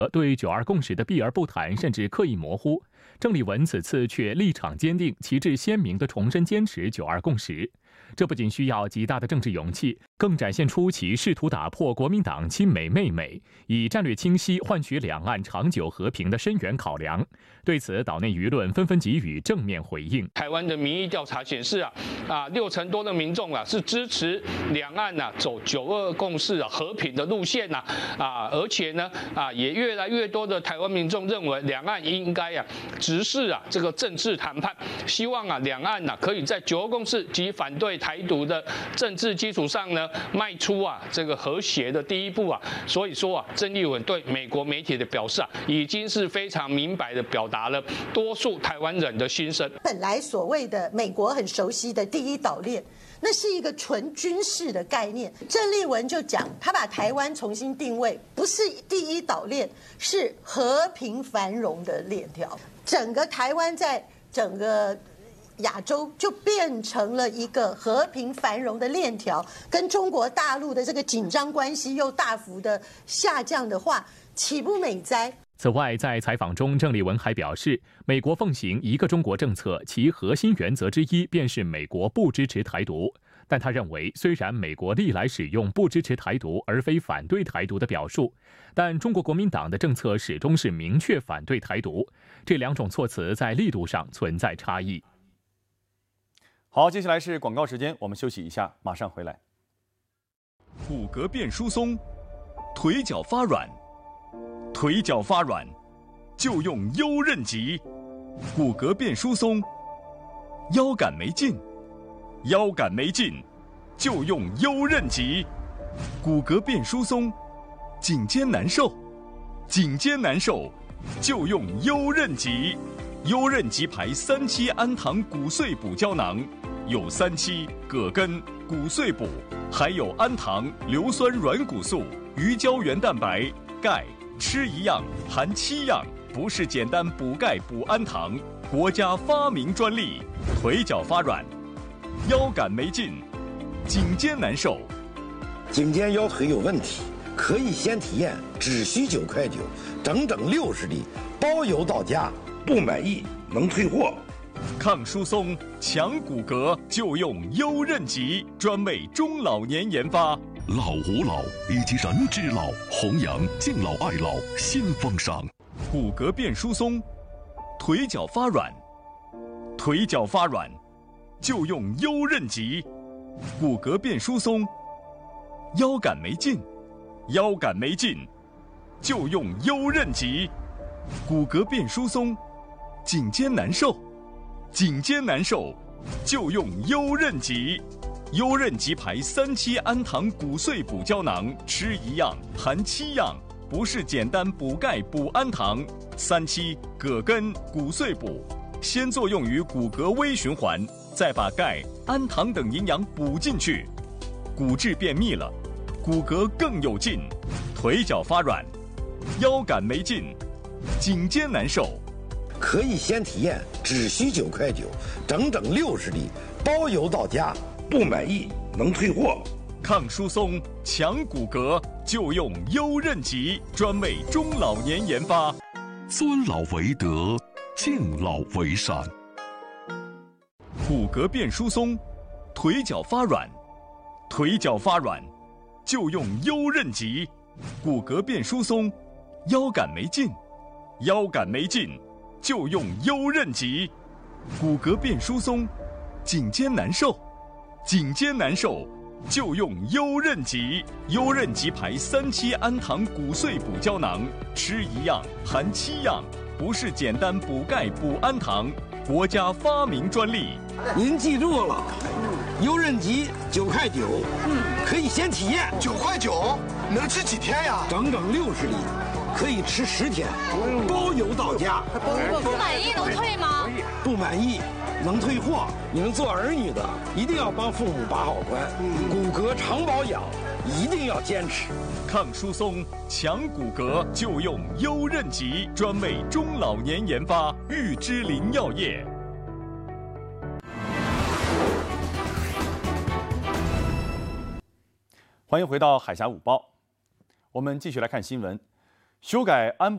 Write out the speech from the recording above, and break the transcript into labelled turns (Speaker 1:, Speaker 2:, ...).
Speaker 1: 对“9·2共识”的避而不谈，甚至刻意模糊。郑丽文此次却立场坚定、旗帜鲜明地重申坚持“9·2共识”。这不仅需要极大的政治勇气，更展现出其试图打破国民党亲美媚美，以战略清晰换取两岸长久和平的深远考量。对此，岛内舆论纷纷给予正面回应。
Speaker 2: 台湾的民意调查显示，60%多的民众是支持两岸走9·2共识和平的路线而且呢也越来越多的台湾民众认为两岸应该直视这个政治谈判，希望两岸可以在9·2共识及反对台独的政治基础上呢，迈出这个和谐的第一步所以说郑丽文对美国媒体的表示已经是非常明白的表达了多数台湾人的心声。
Speaker 3: 本来所谓的美国很熟悉的第一岛链，那是一个纯军事的概念。郑丽文就讲，他把台湾重新定位，不是第一岛链，是和平繁荣的链条。整个台湾在整个亚洲就变成了一个和平繁荣的链条，跟中国大陆的这个紧张关系又大幅的下降的话，岂不美哉？
Speaker 1: 此外，在采访中，郑丽文还表示，美国奉行一个中国政策，其核心原则之一便是美国不支持台独。但他认为，虽然美国历来使用不支持台独而非反对台独的表述，但中国国民党的政策始终是明确反对台独，这两种措辞在力度上存在差异。
Speaker 4: 好，接下来是广告时间，我们休息一下，马上回来。
Speaker 5: 骨骼变疏松，腿脚发软，腿脚发软就用优韧极。骨骼变疏松，腰杆没劲，腰杆没劲就用优韧极。骨骼变疏松，颈肩难受，颈肩难受就用优韧极。优韧极牌3期氨糖骨碎补胶囊，有3期葛根、骨碎补，还有氨糖、硫酸软骨素、鱼胶原蛋白、钙，吃一样含7样，不是简单补钙补氨糖，国家发明专利。腿脚发软，腰杆没劲，颈肩难受，
Speaker 6: 颈肩腰腿有问题，可以先体验，只需9.9块，整整60粒，包邮到家。不满意能退货。
Speaker 5: 抗疏松、强骨骼就用优韧极，专为中老年研发。
Speaker 7: 老吾老以及人之老，弘扬敬老爱老新风尚。
Speaker 5: 骨骼变疏松，腿脚发软，腿脚发软就用优韧极。骨骼变疏松，腰杆没劲，腰杆没劲就用优韧极。骨骼变疏松，颈肩难受，颈肩难受就用优韧极。优韧极牌3期氨糖骨碎补胶囊，吃一样含7样，不是简单补钙补氨糖。3期葛根、骨碎补，先作用于骨骼微循环，再把钙、氨糖等营养补进去，骨质变密了，骨骼更有劲。腿脚发软，腰杆没劲，颈肩难受，
Speaker 6: 可以先体验，只需9.9块，整整60粒，包邮到家。不满意能退货。
Speaker 5: 抗疏松、强骨骼就用优韧极，专为中老年研发。
Speaker 7: 尊老为德，敬老为善。
Speaker 5: 骨骼变疏松，腿脚发软，腿脚发软就用优韧极。骨骼变疏松，腰杆没劲，腰杆没劲就用优韧极。骨骼变疏松，颈肩难受，颈肩难受就用优韧极。优韧极牌3期氨糖骨碎补胶囊，吃一样含7样，不是简单补钙补氨糖，国家发明专利。
Speaker 6: 您记住了，优韧极9.9块，可以先体验。
Speaker 8: 9.9块能吃几天呀？
Speaker 6: 整整60粒，可以吃10天，包邮到家。
Speaker 9: 不满意能退吗？
Speaker 6: 不满意能退货。你们做儿女的一定要帮父母把好关，骨骼常保养一定要坚持。
Speaker 5: 抗疏松、强骨骼就用优韧极，专为中老年研发。玉芝林药业。
Speaker 4: 欢迎回到海峡午报，我们继续来看新闻。修改安保